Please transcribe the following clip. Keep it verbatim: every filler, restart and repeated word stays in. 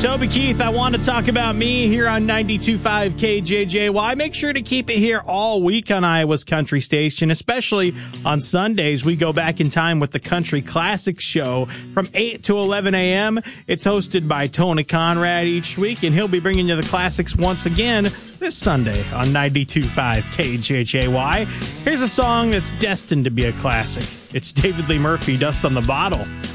Toby Keith, I want to talk about me here on ninety-two point five K J J Y. Make sure to keep it here all week on Iowa's Country Station, especially on Sundays. We go back in time with the Country Classics Show from eight to eleven a.m. It's hosted by Tony Conrad each week, and he'll be bringing you the classics once again this Sunday on ninety-two point five K J J Y. Here's a song that's destined to be a classic. It's David Lee Murphy, Dust on the Bottle.